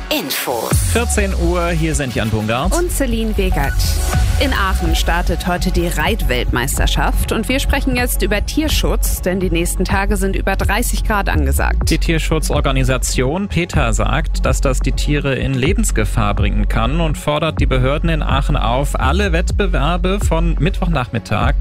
Infos. 14 Uhr, hier sind Jan Bungart und Celine Wegert. In Aachen startet heute die Reitweltmeisterschaft und wir sprechen jetzt über Tierschutz, denn die nächsten Tage sind über 30 Grad angesagt. Die Tierschutzorganisation PETA sagt, dass das die Tiere in Lebensgefahr bringen kann und fordert die Behörden in Aachen auf, alle Wettbewerbe von Mittwochmittag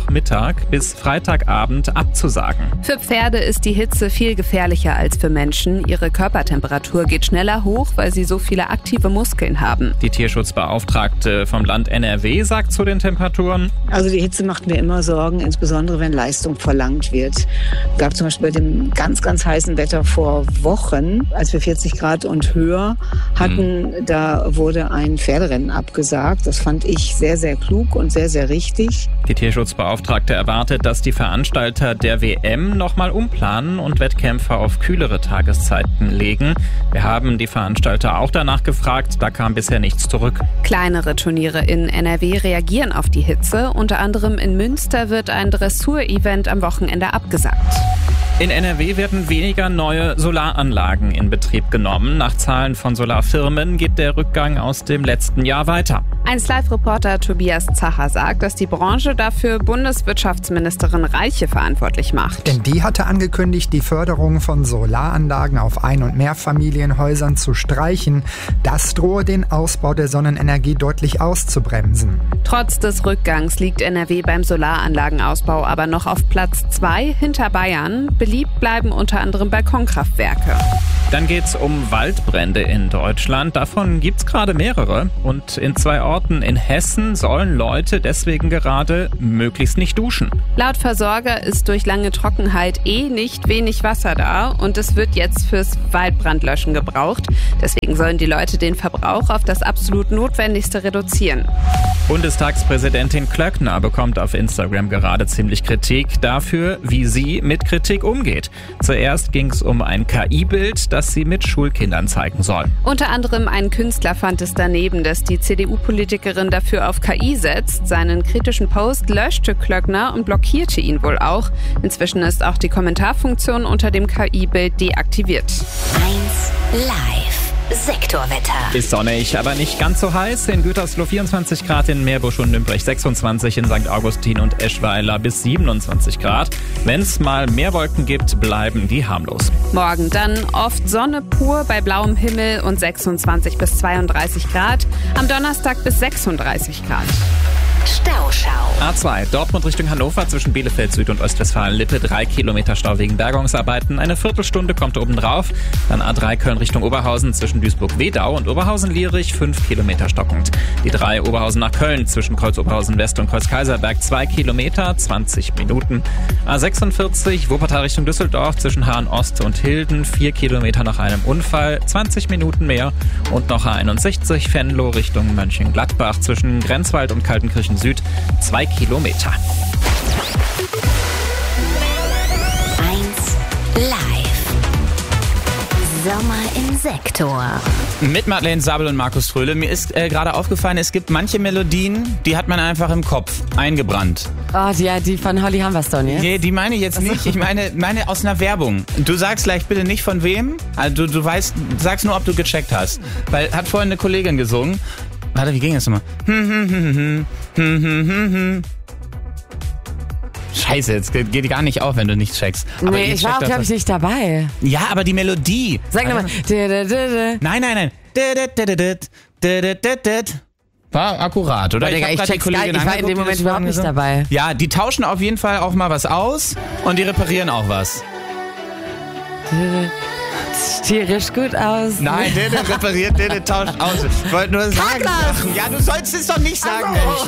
bis Freitagabend abzusagen. Für Pferde ist die Hitze viel gefährlicher als für Menschen. Ihre Körpertemperatur geht schneller hoch, weil sie so viele aktive Muskeln haben. Die Tierschutzbeauftragte vom Land NRW sagt zu den Temperaturen: Also die Hitze macht mir immer Sorgen, insbesondere wenn Leistung verlangt wird. Gab zum Beispiel bei dem ganz, ganz heißen Wetter vor Wochen, als wir 40 Grad und höher hatten, da wurde ein Pferderennen abgesagt. Das fand ich sehr, sehr klug und sehr, sehr richtig. Die Tierschutzbeauftragte erwartet, dass die Veranstalter der WM nochmal umplanen und Wettkämpfe auf kühlere Tageszeiten legen. Wir haben die Veranstalter auch danach gefragt, da kam bisher nichts zurück. Kleinere Turniere in NRW reagieren auf die Hitze. Unter anderem in Münster wird ein Dressur-Event am Wochenende abgesagt. In NRW werden weniger neue Solaranlagen in Betrieb genommen. Nach Zahlen von Solarfirmen geht der Rückgang aus dem letzten Jahr weiter. 1Live-Reporter Tobias Zacher sagt, dass die Branche dafür Bundeswirtschaftsministerin Reiche verantwortlich macht. Denn die hatte angekündigt, die Förderung von Solaranlagen auf Ein- und Mehrfamilienhäusern zu streichen. Das drohe den Ausbau der Sonnenenergie deutlich auszubremsen. Trotz des Rückgangs liegt NRW beim Solaranlagenausbau aber noch auf Platz 2 hinter Bayern. Beliebt bleiben unter anderem Balkonkraftwerke. Dann geht's um Waldbrände in Deutschland. Davon gibt's gerade mehrere. Und in 2 Orten in Hessen sollen Leute deswegen gerade möglichst nicht duschen. Laut Versorger ist durch lange Trockenheit nicht wenig Wasser da. Und es wird jetzt fürs Waldbrandlöschen gebraucht. Deswegen sollen die Leute den Verbrauch auf das absolut Notwendigste reduzieren. Bundestagspräsidentin Klöckner bekommt auf Instagram gerade ziemlich Kritik dafür, wie sie mit Kritik umgeht. Zuerst ging's um ein KI-Bild, das sie mit Schulkindern zeigen soll. Unter anderem ein Künstler fand es daneben, dass die CDU-Politikerin dafür auf KI setzt. Seinen kritischen Post löschte Klöckner und blockierte ihn wohl auch. Inzwischen ist auch die Kommentarfunktion unter dem KI-Bild deaktiviert. 1 Live. Sektorwetter. Ist sonnig, aber nicht ganz so heiß. In Gütersloh 24 Grad, in Meerbusch und Nürnberg 26, in St. Augustin und Eschweiler bis 27 Grad. Wenn es mal mehr Wolken gibt, bleiben die harmlos. Morgen dann oft Sonne pur bei blauem Himmel und 26 bis 32 Grad. Am Donnerstag bis 36 Grad. Stauschau. A2, Dortmund Richtung Hannover zwischen Bielefeld Süd und Ostwestfalen-Lippe. 3 Kilometer Stau wegen Bergungsarbeiten. Eine Viertelstunde kommt oben drauf. Dann A3 Köln Richtung Oberhausen zwischen Duisburg-Wedau und Oberhausen-Lierich. 5 Kilometer stockend. Die 3 Oberhausen nach Köln zwischen Kreuz-Oberhausen West und Kreuz-Kaiserberg. 2 Kilometer, 20 Minuten. A46 Wuppertal Richtung Düsseldorf zwischen Hahn Ost und Hilden. 4 Kilometer nach einem Unfall. 20 Minuten mehr. Und noch A61 Venlo Richtung Mönchengladbach zwischen Grenzwald und Kaltenkirchen Süd 2 Kilometer. 1 Live. Sommer im Sektor. Mit Madeleine Sabel und Markus Ströhle. Mir ist gerade aufgefallen, es gibt manche Melodien, die hat man einfach im Kopf eingebrannt. Oh, die von Holly Humberstone, jetzt? Nee, die meine ich jetzt nicht. Ich meine aus einer Werbung. Du sagst gleich bitte nicht von wem. Also du weißt, sagst nur, ob du gecheckt hast. Weil hat vorhin eine Kollegin gesungen. Warte, wie ging das nochmal? Scheiße, jetzt geht die gar nicht auf, wenn du nichts checkst. Aber nee, ich war auch, glaube ich, nicht dabei. Ja, aber die Melodie. Sag nochmal. Nein. War akkurat, oder? Ich war in dem Moment überhaupt nicht dabei. Ja, die tauschen auf jeden Fall auch mal was aus und die reparieren auch was. Sieht tierisch gut aus. Nein, der repariert, der tauscht aus. Ich wollte nur sagen. Ja, du sollst es doch nicht sagen, Mensch.